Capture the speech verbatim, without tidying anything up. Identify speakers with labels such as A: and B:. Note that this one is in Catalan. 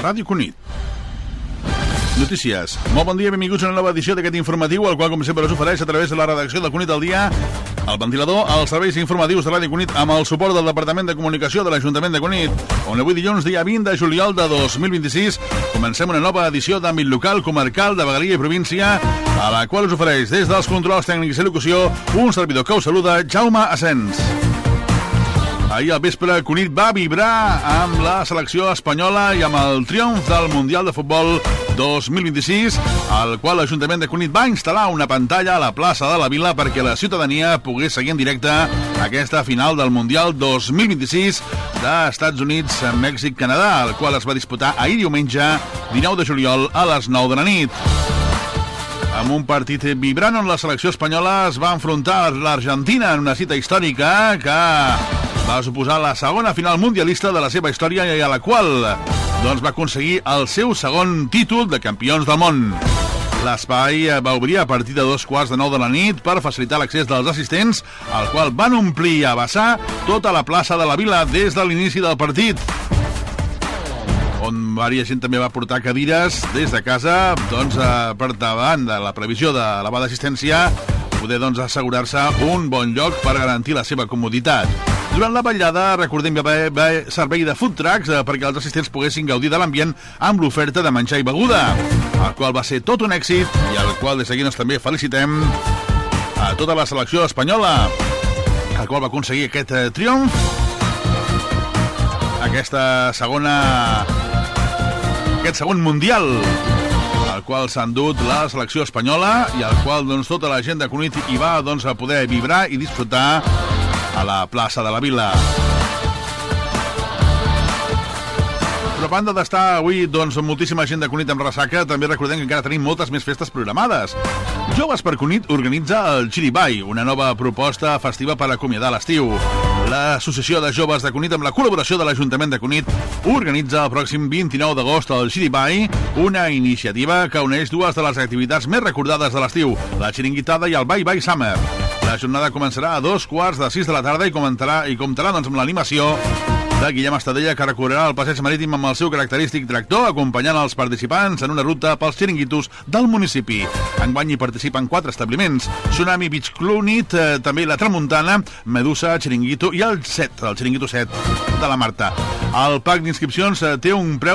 A: Ràdio Cunit. Notícies. Molt bon dia, benvinguts a una nova edició d'aquest informatiu, el qual, com sempre, us ofereix a través de la redacció de Cunit al Dia, el ventilador, els serveis informatius de Ràdio Cunit, amb el suport del Departament de Comunicació de l'Ajuntament de Cunit, on avui dilluns, dia vint de juliol de dos mil vint-i-sis, comencem una nova edició d'àmbit local, comarcal, de vegueria i província, a la qual us ofereix des dels controls tècnics i locució un servidor que us saluda, Jaume Asens. Ahir al vespre, Cunit va vibrar amb la selecció espanyola i amb el triomf del Mundial de Futbol dos mil vint-i-sis, al qual l'Ajuntament de Cunit va instal·lar una pantalla a la plaça de la Vila perquè la ciutadania pogués seguir en directe aquesta final del Mundial dos mil vint-i-sis d'Estats Units, Mèxic, Canadà, el qual es va disputar ahir diumenge, dinou de juliol, a les nou de la nit. Amb un partit vibrant on la selecció espanyola es va enfrontar a l'Argentina en una cita històrica que va suposar la segona final mundialista de la seva història i a la qual doncs, va aconseguir el seu segon títol de campions del món. L'espai va obrir a partir de dos quarts de nou de la nit per facilitar l'accés dels assistents, al qual van omplir i abassar tota la plaça de la Vila des de l'inici del partit, on varia gent també va portar cadires des de casa doncs, per davant de la previsió de elevada assistència, poder doncs, assegurar-se un bon lloc per garantir la seva comoditat. Durant la ballada, recordem que va haver servei de food trucks eh, perquè els assistents poguessin gaudir de l'ambient amb l'oferta de menjar i beguda, el qual va ser tot un èxit i al qual des d'aquí doncs, també felicitem a tota la selecció espanyola, el qual va aconseguir aquest eh, triomf, aquesta segona aquest segon mundial, al qual s'ha endut la selecció espanyola i al qual doncs, tota la gent de Cunit hi va doncs, a poder vibrar i disfrutar a la plaça de la Vila. Però a banda d'estar avui doncs, moltíssima gent de Cunit amb ressaca, també recordem que encara tenim moltes més festes programades. Joves per Cunit organitza el Chiribay, una nova proposta festiva per acomiadar l'estiu. L'Associació de Joves de Cunit, amb la col·laboració de l'Ajuntament de Cunit, organitza el pròxim vint-i-nou d'agost el Chiribay, una iniciativa que uneix dues de les activitats més recordades de l'estiu, la xiringuitada i el Bye Bye Summer. La jornada començarà a dos quarts de sis de la tarda i comentarà, i comptarà doncs, amb l'animació de Guillem Estadella, que recorrerà el passeig marítim amb el seu característic tractor, acompanyant els participants en una ruta pels xiringuitos del municipi. Enguany hi participen quatre establiments: Tsunami Beach Club Nit, eh, també la Tramuntana, Medusa, Xiringuito i el set, el Xiringuito set de la Marta. El pack d'inscripcions eh, té un preu